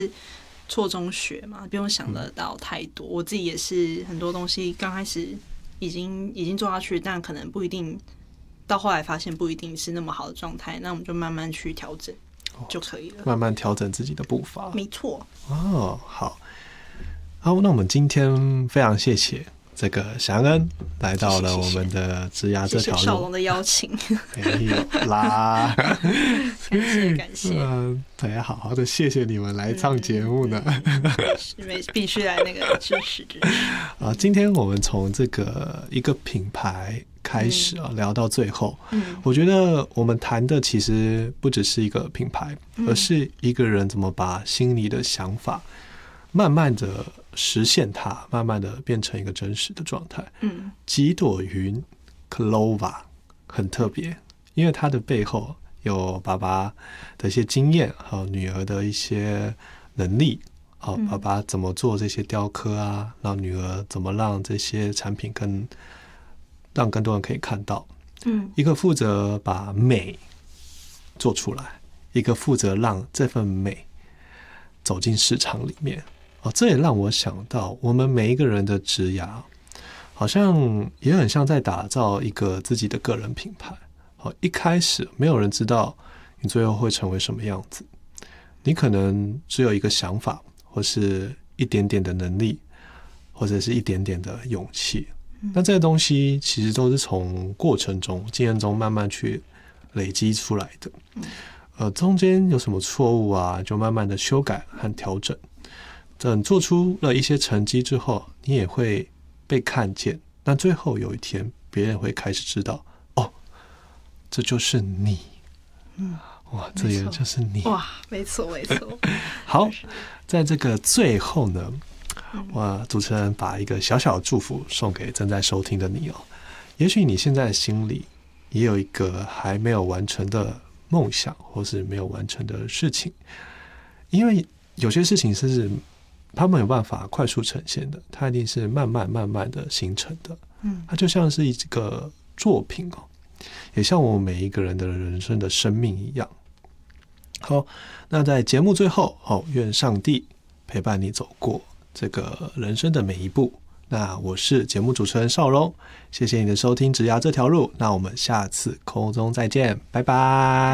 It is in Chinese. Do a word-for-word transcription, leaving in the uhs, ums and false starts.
错中学嘛，不用想得到太多。我自己也是很多东西刚开始已经已经做下去，但可能不一定到后来发现不一定是那么好的状态，那我们就慢慢去调整就可以了。 慢慢调整自己的步伐。 没错。 哦，好，好，那我们今天非常谢谢这个祥恩来到了我们的职涯这条路。 谢谢少龙的邀请。 没有啦， 感谢感谢。 嗯，对，好好的谢谢你们来上节目呢。 是没必须来那个支持支持。 啊，今天我们从这个一个品牌开始啊，嗯、聊到最后，嗯，我觉得我们谈的其实不只是一个品牌，嗯、而是一个人怎么把心里的想法慢慢的实现它，慢慢的变成一个真实的状态。嗯，几朵云 Clover 很特别，因为它的背后有爸爸的一些经验，还有女儿的一些能力。好，爸爸怎么做这些雕刻啊？让女儿怎么让这些产品更让更多人可以看到？嗯，一个负责把美做出来，一个负责让这份美走进市场里面。哦，这也让我想到，我们每一个人的职涯，好像也很像在打造一个自己的个人品牌。哦，一开始没有人知道你最后会成为什么样子，你可能只有一个想法。或是一点点的能力，或者是一点点的勇气，嗯、那这些东西其实都是从过程中、经验中慢慢去累积出来的。嗯、呃，中间有什么错误啊，就慢慢的修改和调整。等做出了一些成绩之后，你也会被看见。那最后有一天，别人会开始知道，哦，这就是你。嗯。哇，这也就是你哇，没错没错。 好，在这个最后呢，我主持人把一个小小的祝福送给正在收听的你哦。也许你现在心里也有一个还没有完成的梦想，或是没有完成的事情，因为有些事情是它没有办法快速呈现的，它一定是慢慢慢慢的形成的。嗯，它就像是一个作品哦，也像我们每一个人的人生的生命一样。好，那在节目最后，哦，愿上帝陪伴你走过这个人生的每一步。那我是节目主持人少荣，谢谢你的收听《职涯这条路》，那我们下次空中再见，拜拜。